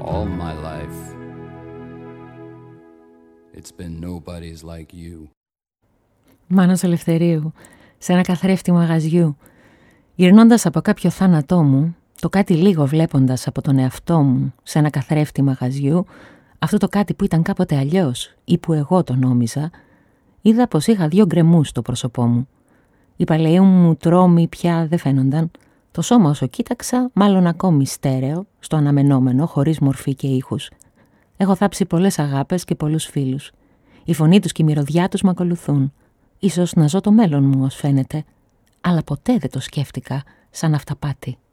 All my life, it's been nobody's like you. Μάνος Ελευθερίου, σε ένα καθρέφτη μαγαζιού. Γυρνώντας από κάποιο θάνατό μου, το κάτι λίγο βλέποντας από τον εαυτό μου σε ένα καθρέφτη μαγαζιού, αυτό το κάτι που ήταν κάποτε αλλιώς ή που εγώ το νόμιζα, είδα πως είχα 2 γκρεμούς στο πρόσωπό μου. Οι παλαιοί μου τρόμοι πια δεν φαίνονταν. Το σώμα όσο κοίταξα, μάλλον ακόμη στέρεο, στο αναμενόμενο, χωρίς μορφή και ήχους. Έχω θάψει πολλές αγάπες και πολλούς φίλους. Η φωνή τους και η μυρωδιά τους μ' ακολουθούν. Ίσως να ζω το μέλλον μου, ως φαίνεται, αλλά ποτέ δεν το σκέφτηκα σαν αυταπάτη.